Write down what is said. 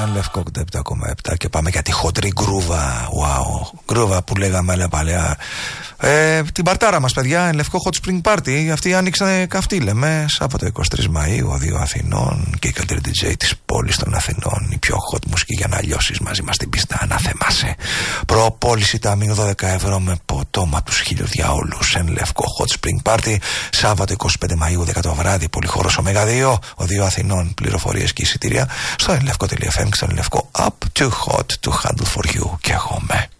Σαν Λευκό 87,7 και πάμε για τη χοντρή γκρούβα. Wow, γκρούβα που λέγαμε αλλά παλιά. Την παρτάρα μας, παιδιά, εν Λευκό Hot Spring Party. Αυτοί άνοιξαν καυτή, λέμε. Σάββατο 23 Μαΐου, Οδείο Αθηνών και η καλύτερη DJ της πόλης των Αθηνών. Η πιο hot μουσική για να λιώσεις μαζί μας την πίστα. Να θεμάσαι. Προπόληση ταμείο 12 ευρώ με ποτόμα τους χίλιους διαόλους. Εν Λευκό Hot Spring Party. Σάββατο 25 Μαΐου, 10 το βράδυ. Πολυχώρος ω2, Οδείο Αθηνών. Πληροφορίες και εισιτήρια στο enlevko.fm και στο Enlevko Up. Too hot to handle for you. Και εγώ με.